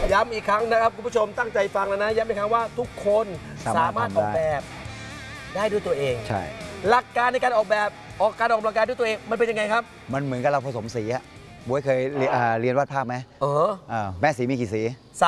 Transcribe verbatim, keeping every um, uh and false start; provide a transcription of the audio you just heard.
ย้ำอีกครั้งนะครับคุณผู้ชมตั้งใจฟังแล้วนะย้ำอีกครั้งว่าทุกคนสามารถออกแบบได้ด้วยตัวเองใช่หลักการในการออกแบบออกการออกกำลังกายด้วยตัวเองมันเป็นยังไงครับมันเหมือนกับเราผสมสีอะบ๊วยเคยเรียนวาดภาพไหมเออแม่สีมีกี่สี